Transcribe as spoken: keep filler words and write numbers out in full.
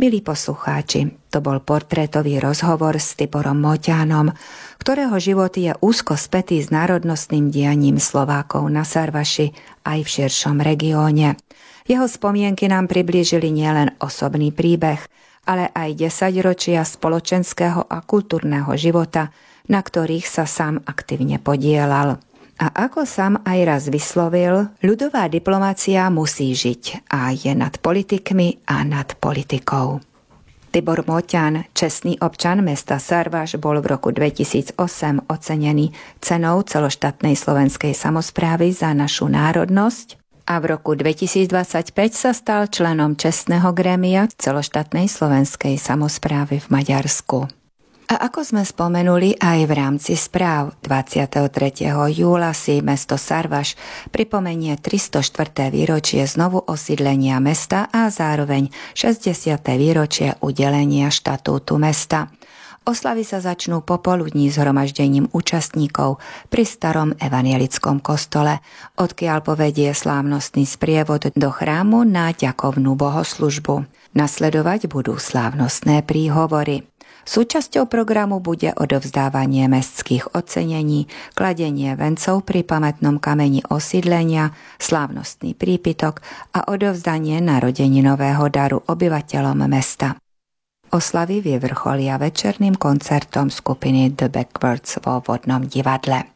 Milí poslucháči, to bol portrétový rozhovor s Tiborom Moťanom, ktorého život je úzko spätý s národnostným dianím Slovákov na Sarvaši aj v širšom regióne. Jeho spomienky nám priblížili nielen osobný príbeh, ale aj desaťročia spoločenského a kultúrneho života, na ktorých sa sám aktívne podielal. A ako sám aj raz vyslovil, ľudová diplomácia musí žiť a je nad politikmi a nad politikou. Tibor Moťan, čestný občan mesta Sarvaš, bol v roku dvetisícosem ocenený cenou celoštátnej slovenskej samosprávy za našu národnosť a v roku dvetisícdvadsaťpäť sa stal členom čestného grémia celoštátnej slovenskej samosprávy v Maďarsku. A ako sme spomenuli aj v rámci správ, dvadsiateho tretieho júla si mesto Sarvaš pripomenie tristoštvrté výročie znovu osídlenia mesta a zároveň šesťdesiate výročie udelenia štatútu mesta. Oslavy sa začnú popoludní zhromaždením účastníkov pri starom evanjelickom kostole, odkiaľ povedie slávnostný sprievod do chrámu na ďakovnú bohoslužbu. Nasledovať budú slávnostné príhovory. Súčasťou programu bude odovzdávanie mestských ocenení, kladenie vencov pri pamätnom kameni osídlenia, slávnostný prípitok a odovzdanie narodeninového daru obyvateľom mesta. Oslavy vyvrcholia večerným koncertom skupiny The Backwards vo Vodnom divadle.